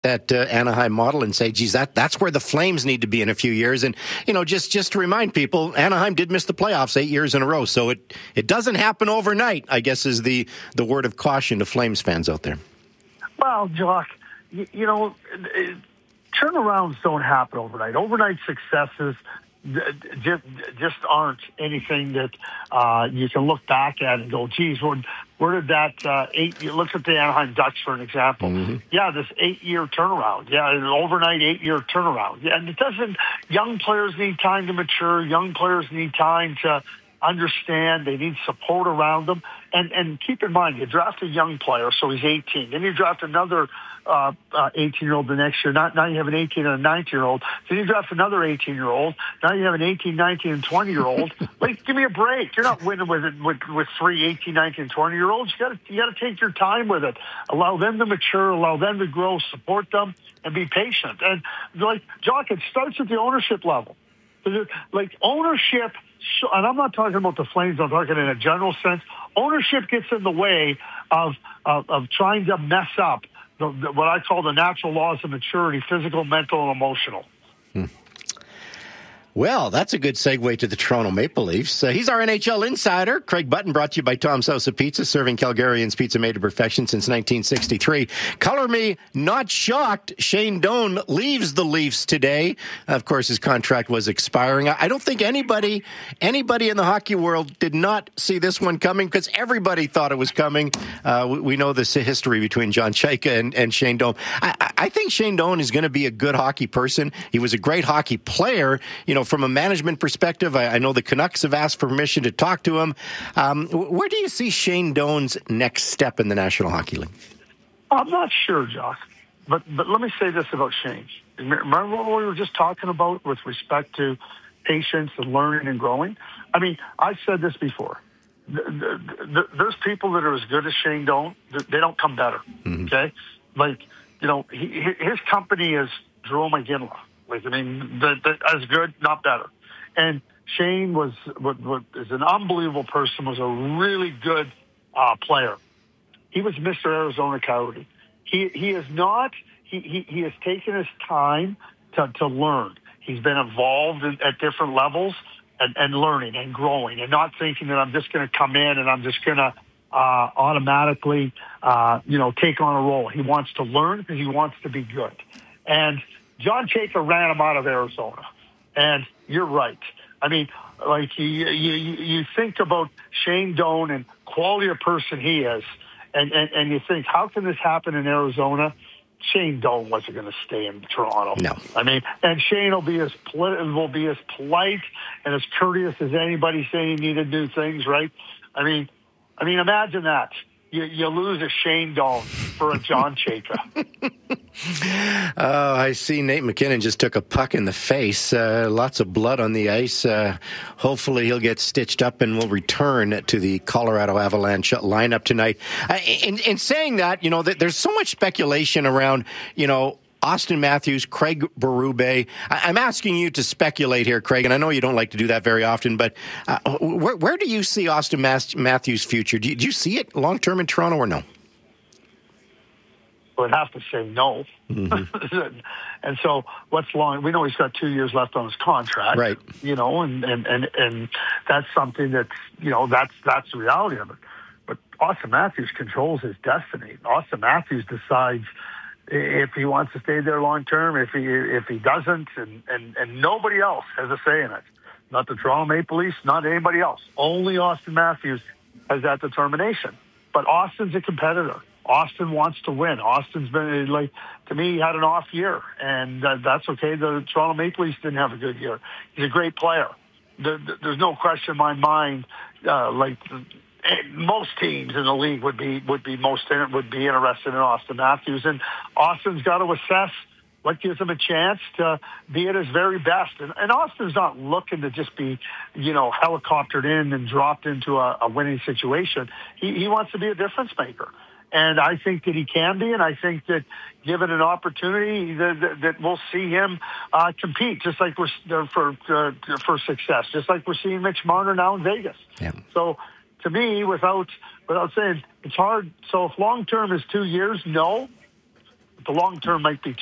that Anaheim model and say, geez, that's where the Flames need to be in a few years. And, just to remind people, Anaheim did miss the playoffs 8 years in a row. So it doesn't happen overnight, I guess, is the word of caution to Flames fans out there. Well, Jock, turnarounds don't happen overnight. Overnight successes just aren't anything that you can look back at and go, geez, where did that look at the Anaheim Ducks, for an example. Mm-hmm. Yeah, this 8-year turnaround. Yeah, an overnight 8-year turnaround. Yeah, and it doesn't, young players need time to mature. Young players need time to understand. They need support around them. And keep in mind, you draft a young player, so he's 18. Then you draft another 18-year-old the next year. Now you have an 18 and a 19-year-old. Then you draft another 18-year-old. Now you have an 18, 19, and 20-year-old. Like, give me a break. You're not winning with 3 18, 19, and 20-year-olds. You got to take your time with it. Allow them to mature. Allow them to grow. Support them, and be patient. And like Jock, it starts at the ownership level. Like ownership, and I'm not talking about the Flames. I'm talking in a general sense. Ownership gets in the way of trying to mess up what I call the natural laws of maturity: physical, mental, and emotional. Well, that's a good segue to the Toronto Maple Leafs. He's our NHL insider. Craig Button, brought to you by Tom's House of Pizza, serving Calgarians pizza made to perfection since 1963. Color me not shocked. Shane Doan leaves the Leafs today. Of course, his contract was expiring. I don't think anybody in the hockey world did not see this one coming, because everybody thought it was coming. We know this history between John Chayka and Shane Doan. I think Shane Doan is going to be a good hockey person. He was a great hockey player. From a management perspective, I know the Canucks have asked for permission to talk to him. Where do you see Shane Doan's next step in the National Hockey League? I'm not sure, Josh. But let me say this about Shane. Remember what we were just talking about with respect to patience and learning and growing? I mean, I've said this before. There's people that are as good as Shane Doan. They don't come better, okay? Like, his company is Jerome McGinley. Like, I mean, as good, not better. And Shane is an unbelievable person, was a really good player. He was Mr. Arizona Coyote. He is not, he has taken his time to learn. He's been involved at different levels and learning and growing, and not thinking that I'm just going to come in and I'm just going to automatically, take on a role. He wants to learn because he wants to be good. And John Chayka ran him out of Arizona. And you're right. I mean, like, you think about Shane Doan and quality of person he is, and you think, how can this happen in Arizona? Shane Doan wasn't going to stay in Toronto. No. I mean, and Shane will be as polite and as courteous as anybody saying he needed to do things, right? I mean, imagine that. You lose a Shane Doan for a John Chayka. Oh, I see Nate McKinnon just took a puck in the face. Lots of blood on the ice. Hopefully he'll get stitched up and will return to the Colorado Avalanche lineup tonight. In saying that, there's so much speculation around, Austin Matthews, Craig Berube. I'm asking you to speculate here, Craig, and I know you don't like to do that very often, but where do you see Austin Matthews' future? Do you see it long-term in Toronto or no? I'd have to say no. Mm-hmm. And so what's long? We know he's got 2 years left on his contract, right? And that's something that's, that's the reality of it. But Austin Matthews controls his destiny. Austin Matthews decides if he wants to stay there long term, if he doesn't, and nobody else has a say in it. Not the Toronto Maple Leafs, not anybody else. Only Austin Matthews has that determination. But Austin's a competitor. Austin wants to win. Austin's been, to me, he had an off year, and that's okay. The Toronto Maple Leafs didn't have a good year. He's a great player. There's no question in my mind, most teams in the league would be interested in Austin Matthews, and Austin's got to assess what gives him a chance to be at his very best. And Austin's not looking to just be, helicoptered in and dropped into a winning situation. He wants to be a difference maker. And I think that he can be, and I think that given an opportunity, that we'll see him compete, just like we're for success, just like we're seeing Mitch Marner now in Vegas. Yeah. So, to me, without saying, it's hard. So if long term is 2 years, no. The long term might be